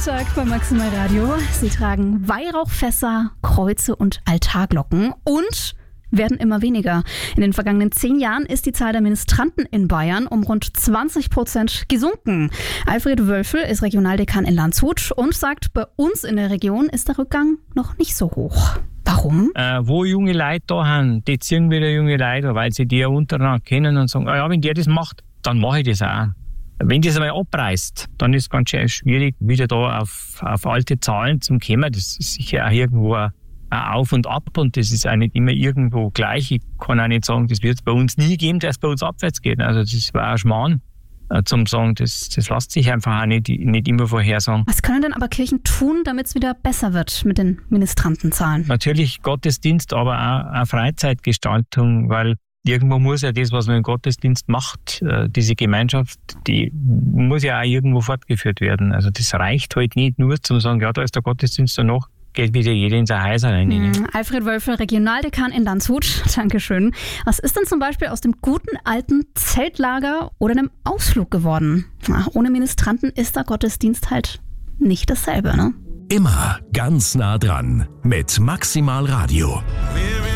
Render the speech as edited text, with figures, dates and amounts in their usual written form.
Montag bei Maximal Radio. Sie tragen Weihrauchfässer, Kreuze und Altarglocken und werden immer weniger. In den vergangenen 10 Jahren ist die Zahl der Ministranten in Bayern um rund 20% gesunken. Alfred Wölfel ist Regionaldekan in Landshut und sagt, bei uns in der Region ist der Rückgang noch nicht so hoch. Warum? Wo junge Leute da haben, die ziehen wieder junge Leute, weil sie die ja untereinander kennen und sagen, ja, wenn der das macht, dann mache ich das auch. Wenn das einmal abreißt, dann ist es ganz schön schwierig, wieder da auf alte Zahlen zu kommen. Das ist sicher auch irgendwo ein Auf und Ab und das ist auch nicht immer irgendwo gleich. Ich kann auch nicht sagen, das wird es bei uns nie geben, dass es bei uns abwärts geht. Also das war ein Schmarrn zum sagen, das lässt sich einfach auch nicht immer vorhersagen. Was können denn aber Kirchen tun, damit es wieder besser wird mit den Ministrantenzahlen? Natürlich Gottesdienst, aber auch eine Freizeitgestaltung, weil irgendwo muss ja das, was man im Gottesdienst macht, diese Gemeinschaft, die muss ja auch irgendwo fortgeführt werden. Also das reicht halt nicht nur zum sagen, ja, da ist der Gottesdienst danach, geht wieder jeder in sein Haus rein. Alfred Wölfel, Regionaldekan in Landshut, Dankeschön. Was ist denn zum Beispiel aus dem guten alten Zeltlager oder einem Ausflug geworden? Ohne Ministranten ist der Gottesdienst halt nicht dasselbe, ne? Immer ganz nah dran mit Maximal Radio.